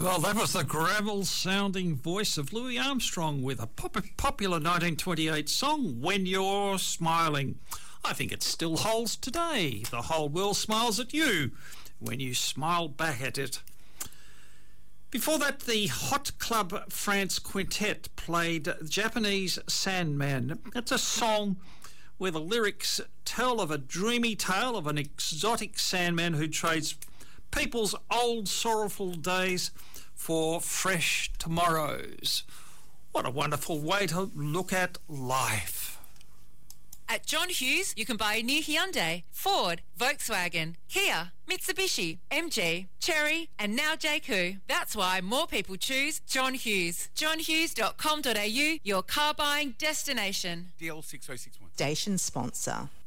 Well, that was the gravel-sounding voice of Louis Armstrong with a popular 1928 song, When You're Smiling. I think it still holds today. The whole world smiles at you when you smile back at it. Before that, the Hot Club France Quintet played Japanese Sandman. It's a song where the lyrics tell of a dreamy tale of an exotic Sandman who trades people's old sorrowful days for fresh tomorrows. What a wonderful way to look at life. At John Hughes, you can buy new Hyundai, Ford, Volkswagen, Kia, Mitsubishi, MG, Chery and now JQ. That's why more people choose John Hughes. johnhughes.com.au, your car buying destination. DL6061. Station sponsor.